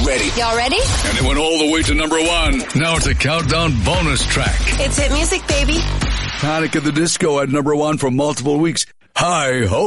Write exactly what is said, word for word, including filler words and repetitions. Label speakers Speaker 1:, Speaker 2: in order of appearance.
Speaker 1: ready.
Speaker 2: Y'all ready?
Speaker 3: And it went all the way to number one. Now it's a countdown bonus track.
Speaker 2: It's hit music, baby.
Speaker 3: Panic at the Disco at number one for multiple weeks. Hi ho.